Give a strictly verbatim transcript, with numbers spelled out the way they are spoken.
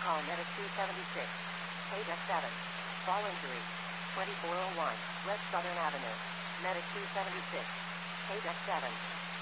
Call Medic two seventy-six. Paydeck seven. Fall injury. twenty-four oh one West Southern Avenue. Medic two seventy-six. Paydeck seven.